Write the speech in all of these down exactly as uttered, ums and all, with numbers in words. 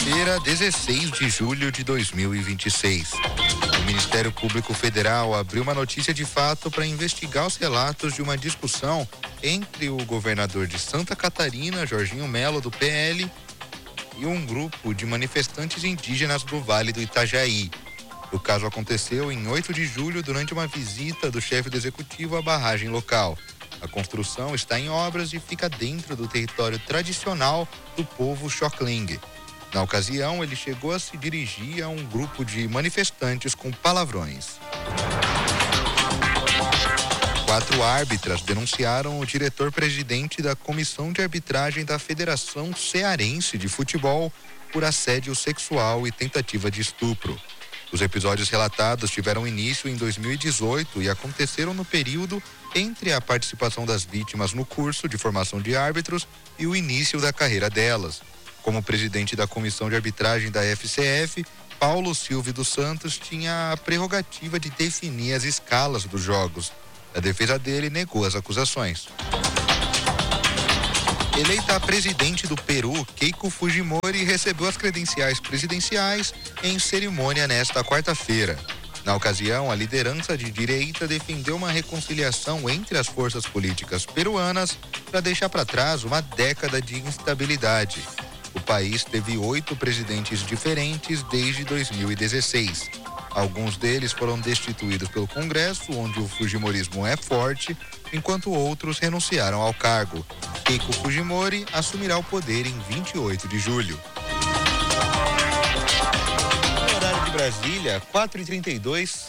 quarta-feira, dezesseis de julho de dois mil e vinte e seis. O Ministério Público Federal abriu uma notícia de fato para investigar os relatos de uma discussão entre o governador de Santa Catarina, Jorginho Melo, do P L, e um grupo de manifestantes indígenas do Vale do Itajaí. O caso aconteceu em oito de julho, durante uma visita do chefe do executivo à barragem local. A construção está em obras e fica dentro do território tradicional do povo Xokling. Na ocasião, ele chegou a se dirigir a um grupo de manifestantes com palavrões. Quatro árbitras denunciaram o diretor-presidente da Comissão de Arbitragem da Federação Cearense de Futebol por assédio sexual e tentativa de estupro. Os episódios relatados tiveram início em dois mil e dezoito e aconteceram no período entre a participação das vítimas no curso de formação de árbitros e o início da carreira delas. Como presidente da Comissão de Arbitragem da F C F, Paulo Silvio dos Santos tinha a prerrogativa de definir as escalas dos jogos. A defesa dele negou as acusações. Eleita a presidente do Peru, Keiko Fujimori recebeu as credenciais presidenciais em cerimônia nesta quarta-feira. Na ocasião, a liderança de direita defendeu uma reconciliação entre as forças políticas peruanas para deixar para trás uma década de instabilidade. O país teve oito presidentes diferentes desde dois mil e dezesseis. Alguns deles foram destituídos pelo Congresso, onde o fujimorismo é forte, enquanto outros renunciaram ao cargo. Keiko Fujimori assumirá o poder em vinte e oito de julho. No horário de Brasília, quatro e trinta e dois.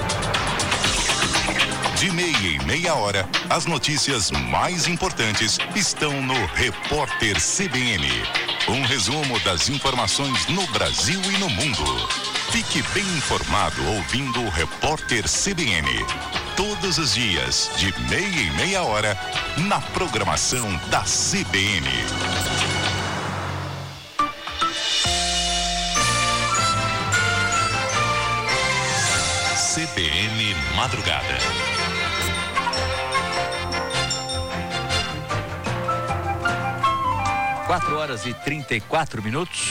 De meia em meia hora, as notícias mais importantes estão no Repórter C B N. Um resumo das informações no Brasil e no mundo. Fique bem informado ouvindo o Repórter C B N. Todos os dias, de meia em meia hora, na programação da C B N. C B N Madrugada. Quatro horas e trinta e quatro minutos.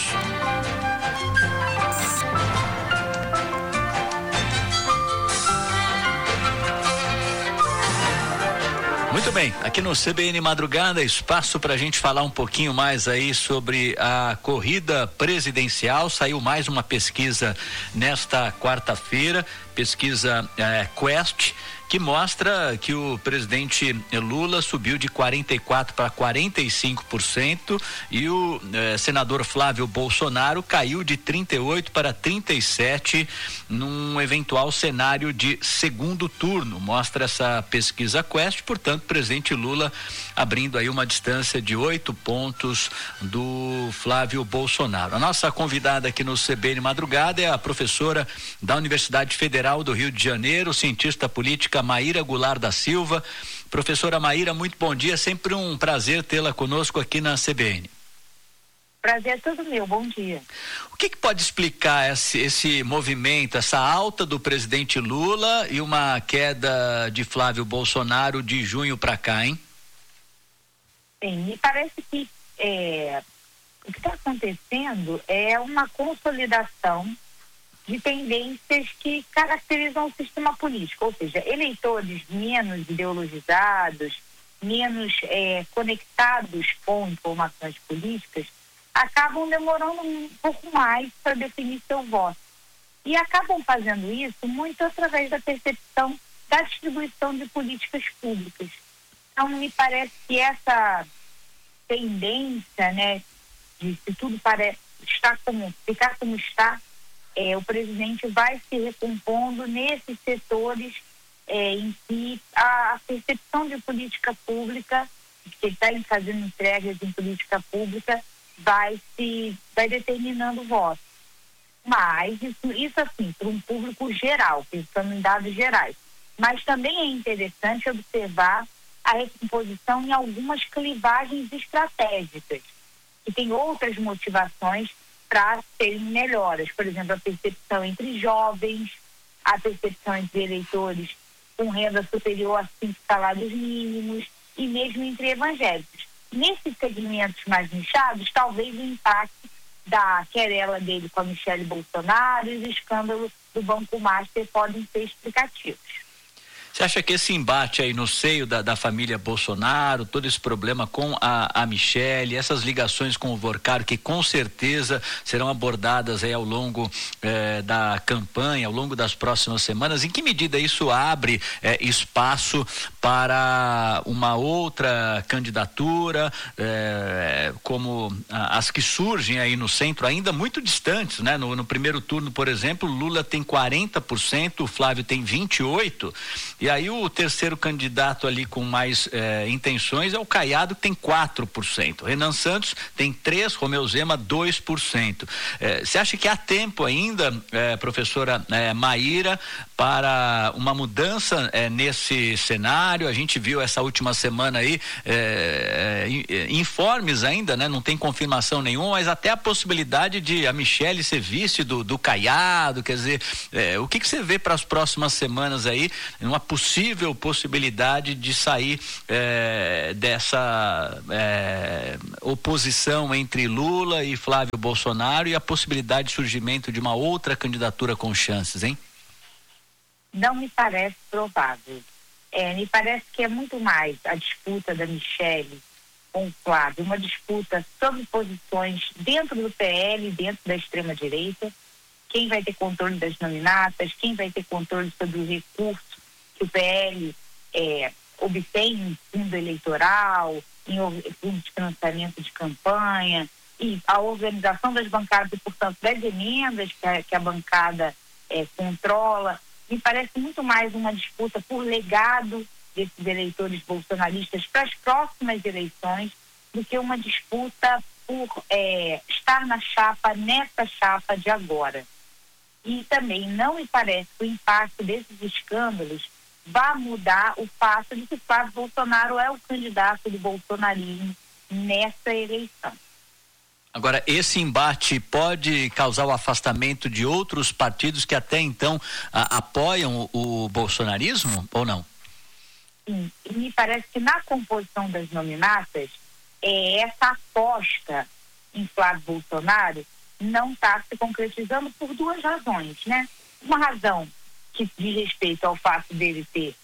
Muito bem, aqui no C B N Madrugada, espaço para a gente falar um pouquinho mais aí sobre a corrida presidencial. Saiu mais uma pesquisa nesta quarta-feira, pesquisa eh, Quest, que mostra que o presidente Lula subiu de quarenta e quatro para quarenta e cinco por cento e o eh, senador Flávio Bolsonaro caiu de trinta e oito para trinta e sete num eventual cenário de segundo turno. Mostra essa pesquisa Quest, portanto, o presidente Lula abrindo aí uma distância de oito pontos do Flávio Bolsonaro. A nossa convidada aqui no C B N Madrugada é a professora da Universidade Federal do Rio de Janeiro, cientista política Maíra Goulart da Silva. Professora Maíra, muito bom dia, sempre um prazer tê-la conosco aqui na C B N. Prazer é todo meu, bom dia. O que, que pode explicar esse, esse movimento, essa alta do presidente Lula e uma queda de Flávio Bolsonaro de junho para cá, hein? Sim, me parece que é, o que está acontecendo é uma consolidação de tendências que caracterizam o sistema político, ou seja, eleitores menos ideologizados, menos é, conectados com informações políticas, acabam demorando um pouco mais para definir seu voto. E acabam fazendo isso muito através da percepção da distribuição de políticas públicas. Então, me parece que essa tendência, né, de se tudo parece estar como, ficar como está, É, o presidente vai se recompondo nesses setores é, em que a percepção de política pública, que está fazendo entregas em política pública, vai se vai determinando o voto. Mas isso, isso assim, para um público geral, pensando em dados gerais. Mas também é interessante observar a recomposição em algumas clivagens estratégicas, que tem outras motivações para serem melhoras, por exemplo, a percepção entre jovens, a percepção entre eleitores com renda superior a cinco salários mínimos e mesmo entre evangélicos. Nesses segmentos mais nichados, talvez o impacto da querela dele com a Michele Bolsonaro e os escândalos do Banco Master podem ser explicativos. Você acha que esse embate aí no seio da, da família Bolsonaro, todo esse problema com a, a Michele, essas ligações com o Vorcaro, que com certeza serão abordadas aí ao longo eh, da campanha, ao longo das próximas semanas, em que medida isso abre eh, espaço para uma outra candidatura, eh, como a, as que surgem aí no centro, ainda muito distantes, né? No, no primeiro turno, por exemplo, Lula tem quarenta por cento, o Flávio tem vinte e oito por cento, e aí o terceiro candidato ali com mais eh, intenções é o Caiado, que tem quatro por cento. Renan Santos tem três por cento, Romeu Zema dois por cento. Você eh, acha que há tempo ainda, eh, professora eh, Maíra, para uma mudança eh, nesse cenário? A gente viu essa última semana aí eh, informes ainda, né? Não tem confirmação nenhuma, mas até a possibilidade de a Michele ser vice do, do Caiado, quer dizer, eh, o que que você vê para as próximas semanas aí, uma possível possibilidade de sair eh, dessa eh, oposição entre Lula e Flávio Bolsonaro e a possibilidade de surgimento de uma outra candidatura com chances, hein? Não me parece provável. É, me parece que é muito mais a disputa da Michele com o Flávio, uma disputa sobre posições dentro do P L, dentro da extrema-direita, quem vai ter controle das nominatas, quem vai ter controle sobre o recurso que o P L é, obtém em fundo eleitoral, em fundo de financiamento de campanha, e a organização das bancadas e, portanto, das emendas que a, que a bancada é, controla. Me parece muito mais uma disputa por legado desses eleitores bolsonaristas para as próximas eleições do que uma disputa por é, estar na chapa, nessa chapa de agora. E também não me parece que o impacto desses escândalos vai mudar o fato de que Flávio Bolsonaro é o candidato do bolsonarismo nessa eleição. Agora, esse embate pode causar o afastamento de outros partidos que até então a, apoiam o, o bolsonarismo ou não? Sim, e me parece que na composição das nominatas, é, essa aposta em Flávio Bolsonaro não está se concretizando por duas razões, né? Uma razão que diz respeito ao fato dele ter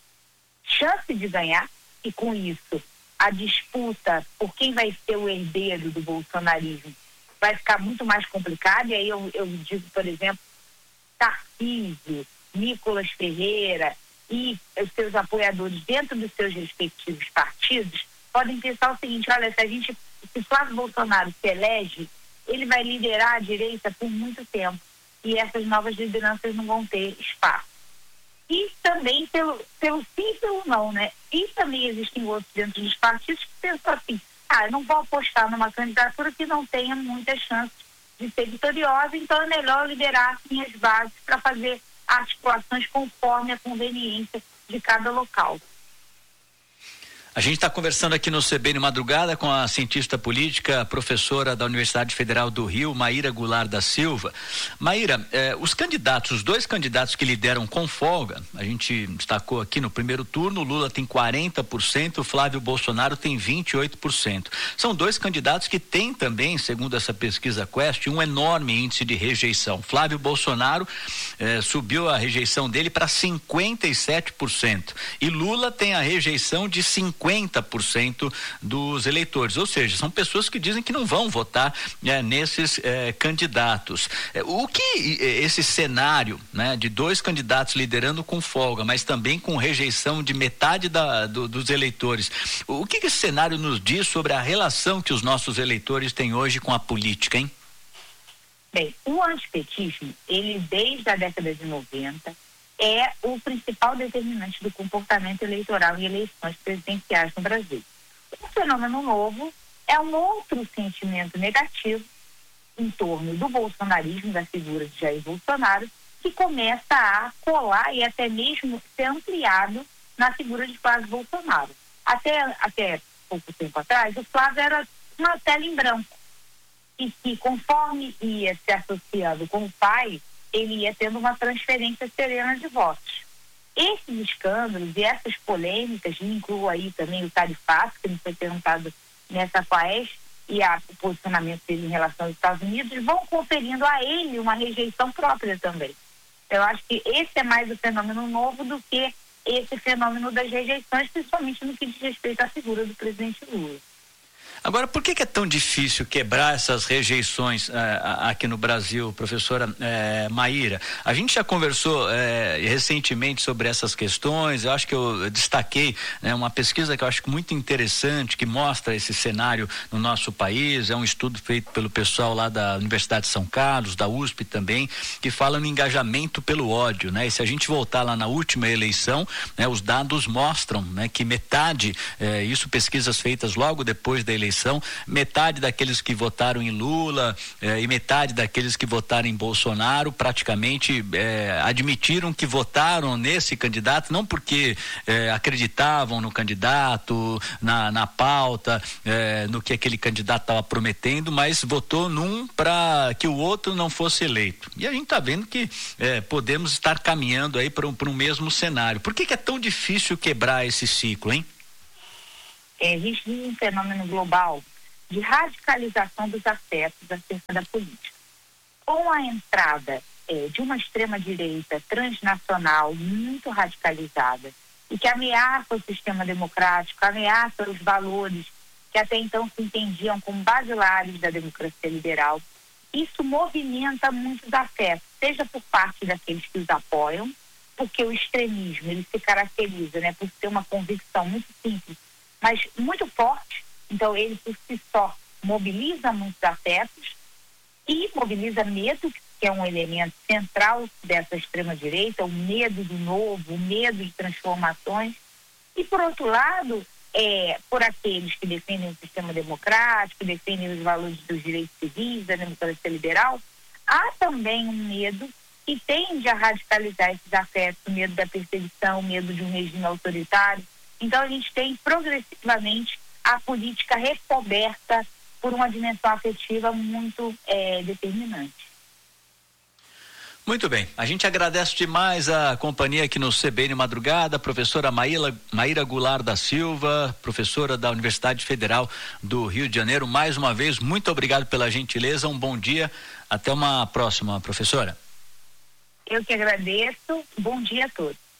chance de ganhar, e com isso a disputa por quem vai ser o herdeiro do bolsonarismo vai ficar muito mais complicada. E aí eu, eu digo, por exemplo, Tarcísio, Nicolas Ferreira e os seus apoiadores dentro dos seus respectivos partidos podem pensar o seguinte: olha, se a gente, se Flávio Bolsonaro se elege, ele vai liderar a direita por muito tempo e essas novas lideranças não vão ter espaço. E também pelo, pelo sim e pelo não, né? E também existem outros dentro dos partidos que pensam assim: ah, eu não vou apostar numa candidatura que não tenha muitas chances de ser vitoriosa, então é melhor liderar minhas bases para fazer articulações conforme a conveniência de cada local. A gente está conversando aqui no C B N Madrugada com a cientista política, professora da Universidade Federal do Rio, Maíra Goulart da Silva. Maíra, eh, os candidatos, os dois candidatos que lideram com folga, a gente destacou aqui no primeiro turno, Lula tem quarenta por cento, Flávio Bolsonaro tem vinte e oito por cento. São dois candidatos que têm também, segundo essa pesquisa Quest, um enorme índice de rejeição. Flávio Bolsonaro eh, subiu a rejeição dele para cinquenta e sete por cento e Lula tem a rejeição de cinquenta por cento dos eleitores, ou seja, são pessoas que dizem que não vão votar eh, nesses eh, candidatos. Eh, o que esse cenário, né, de dois candidatos liderando com folga, mas também com rejeição de metade da, do, dos eleitores, o que esse cenário nos diz sobre a relação que os nossos eleitores têm hoje com a política, hein? Bem, o antipetismo, ele desde a década de noventa é o principal determinante do comportamento eleitoral em eleições presidenciais no Brasil. Um fenômeno novo é um outro sentimento negativo em torno do bolsonarismo, da figura de Jair Bolsonaro, que começa a colar e até mesmo ser ampliado na figura de Flávio Bolsonaro. Até, até pouco tempo atrás, o Flávio era uma tela em branco, e que conforme ia se associando com o pai, ele ia tendo uma transferência serena de votos. Esses escândalos e essas polêmicas, incluo aí também o tarifaço, que me foi perguntado nessa F A E S, e a, o posicionamento dele em relação aos Estados Unidos vão conferindo a ele uma rejeição própria também. Eu acho que esse é mais o fenômeno novo do que esse fenômeno das rejeições, principalmente no que diz respeito à figura do presidente Lula. Agora, por que que é tão difícil quebrar essas rejeições eh, aqui no Brasil, professora eh, Maíra? A gente já conversou eh, recentemente sobre essas questões. Eu acho que eu destaquei, né, uma pesquisa que eu acho muito interessante, que mostra esse cenário no nosso país. É um estudo feito pelo pessoal lá da Universidade de São Carlos, da U S P também, que fala no engajamento pelo ódio, né? E se a gente voltar lá na última eleição, né, os dados mostram, né, que metade, eh, isso pesquisas feitas logo depois da eleição, metade daqueles que votaram em Lula eh, e metade daqueles que votaram em Bolsonaro praticamente eh, admitiram que votaram nesse candidato, não porque eh, acreditavam no candidato, na, na pauta, eh, no que aquele candidato estava prometendo, mas votou num para que o outro não fosse eleito. E a gente está vendo que eh, podemos estar caminhando aí para um, para um mesmo cenário. Por que que é tão difícil quebrar esse ciclo, hein? É, a gente vive um fenômeno global de radicalização dos afetos acerca da política. Com a entrada é, de uma extrema-direita transnacional muito radicalizada e que ameaça o sistema democrático, ameaça os valores que até então se entendiam como basilares da democracia liberal, isso movimenta muitos afetos, seja por parte daqueles que os apoiam, porque o extremismo ele se caracteriza, né, por ter uma convicção muito simples, mas muito forte, então ele por si só mobiliza muitos afetos e mobiliza medo, que é um elemento central dessa extrema-direita, o medo do novo, o medo de transformações, e por outro lado, é, por aqueles que defendem o sistema democrático, que defendem os valores dos direitos civis, da democracia liberal, há também um medo que tende a radicalizar esses afetos, o medo da perseguição, o medo de um regime autoritário. Então, a gente tem progressivamente a política recoberta por uma dimensão afetiva muito é, determinante. Muito bem, a gente agradece demais a companhia aqui no C B N Madrugada, professora Maíra, Maíra Goulart da Silva, professora da Universidade Federal do Rio de Janeiro. Mais uma vez, muito obrigado pela gentileza, um bom dia, até uma próxima, professora. Eu que agradeço, bom dia a todos.